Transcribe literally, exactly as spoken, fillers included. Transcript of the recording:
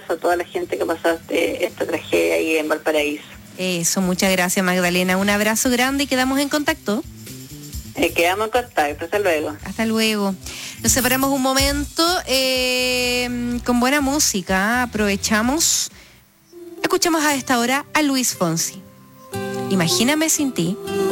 abrazo a toda la gente que pasaste esta tragedia ahí en Valparaíso. Eso, muchas gracias, Magdalena. Un abrazo grande y quedamos en contacto. Eh, quedamos en contacto, hasta luego. Hasta luego. Nos separamos un momento eh, con buena música. Aprovechamos. Escuchamos a esta hora a Luis Fonsi. Imagíname sin ti.